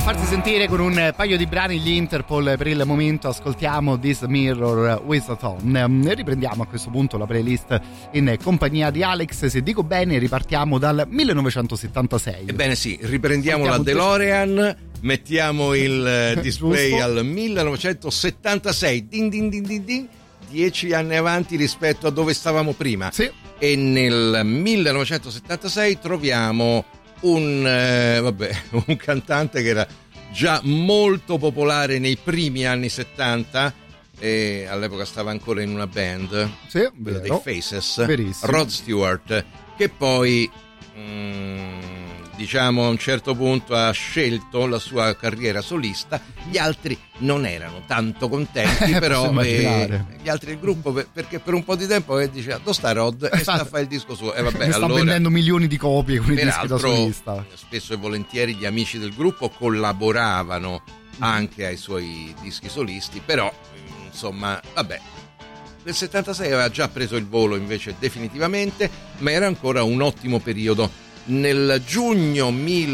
farsi sentire con un paio di brani gli Interpol. Per il momento ascoltiamo This Mirror with a Tone. Riprendiamo a questo punto la playlist in compagnia di Alex. Se dico bene, ripartiamo dal 1976. Ebbene sì, riprendiamo la DeLorean, mettiamo il display al 1976. Din din din din din. 10 anni avanti rispetto a dove stavamo prima. Sì. E nel 1976 troviamo un cantante che era già molto popolare nei primi anni 70 e all'epoca stava ancora in una band, quella dei Faces. Verissimo. Rod Stewart, che poi diciamo a un certo punto ha scelto la sua carriera solista. Gli altri non erano tanto contenti, però gli altri del gruppo, perché per un po' di tempo dice dove sta Rod, e sta a fare il disco suo, e vabbè, sta vendendo milioni di copie con i dischi da solista. Spesso e volentieri gli amici del gruppo collaboravano anche ai suoi dischi solisti, però insomma vabbè, nel 76 aveva già preso il volo invece definitivamente, ma era ancora un ottimo periodo. Nel giugno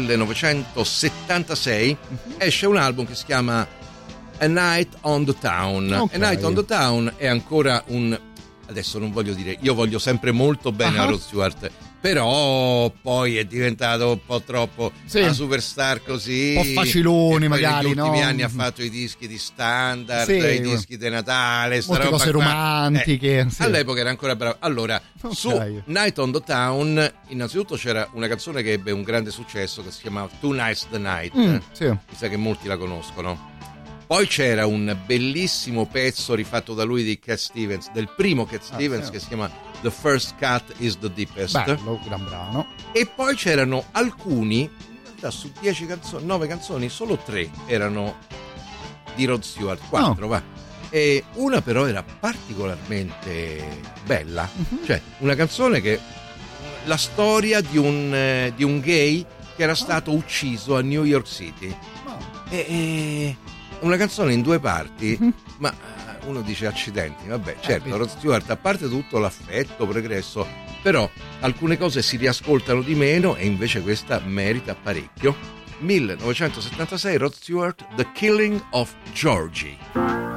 1976 esce un album che si chiama A Night on the Town. A Night on the Town è ancora adesso non voglio dire, io voglio sempre molto bene a Rod Stewart, però poi è diventato un po' troppo una superstar così, un po' faciloni magari, negli ultimi anni ha fatto i dischi di standard, i dischi di Natale, molte cose romantiche, all'epoca era ancora bravo. Allora su Night on the Town innanzitutto c'era una canzone che ebbe un grande successo che si chiamava Tonight's the Night, mi sa che molti la conoscono. Poi c'era un bellissimo pezzo rifatto da lui di Cat Stevens, del primo Cat Stevens, che si chiama The First Cut is the Deepest. Bello, gran brano. E poi c'erano alcuni, in realtà su 10 canzoni, 9 canzoni, solo 3 erano di Rod Stewart, 4 va. E una però era particolarmente bella, cioè una canzone che la storia di un gay che era stato ucciso a New York City. E una canzone in 2 parti, ma uno dice accidenti, vabbè, certo, Rod Stewart, a parte tutto l'affetto pregresso, però alcune cose si riascoltano di meno e invece questa merita parecchio. 1976, Rod Stewart, The Killing of Georgie.